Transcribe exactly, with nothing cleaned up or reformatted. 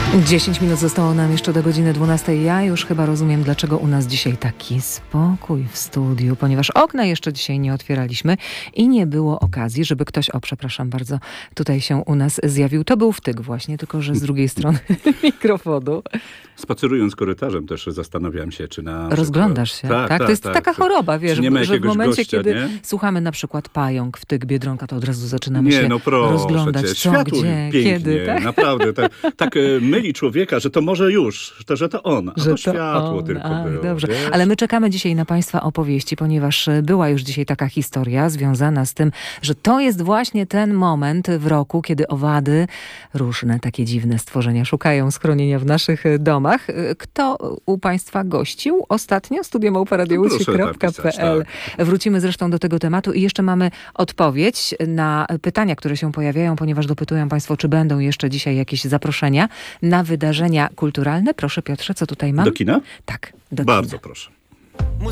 dziesięć minut zostało nam jeszcze do godziny dwunastej. Ja już chyba rozumiem, dlaczego u nas dzisiaj taki spokój w studiu, ponieważ okna jeszcze dzisiaj nie otwieraliśmy i nie było okazji, żeby ktoś, o przepraszam bardzo, tutaj się u nas zjawił. To był wtyk właśnie, tylko że z drugiej strony mikrofonu. Spacerując korytarzem też zastanawiałem się, czy na... Rozglądasz się, tak? tak? tak to jest tak, taka tak. choroba, wiesz, nie ma że w momencie, gościa, kiedy nie? słuchamy na przykład pająk, wtyk, Biedronka, to od razu zaczynamy nie, się no proszę rozglądać, cię. co, Światło gdzie, pięknie, kiedy. Tak? Naprawdę, tak, tak e, myli człowieka, że to może już, to, że to on, a Że to światło on, tylko ach, było. Dobrze, wiesz? ale my czekamy dzisiaj na Państwa opowieści, ponieważ była już dzisiaj taka historia związana z tym, że to jest właśnie ten moment w roku, kiedy owady, różne takie dziwne stworzenia szukają schronienia w naszych domach. Kto u Państwa gościł ostatnio? studio małpa radio łódź kropka pe el. Tak. Wrócimy zresztą do tego tematu i jeszcze mamy odpowiedź na pytania, które się pojawiają, ponieważ dopytują Państwo, czy będą jeszcze dzisiaj jakieś zaproszenia na wydarzenia kulturalne. Proszę Piotrze, co tutaj mam? Do kina? Tak, do Bardzo kina. proszę.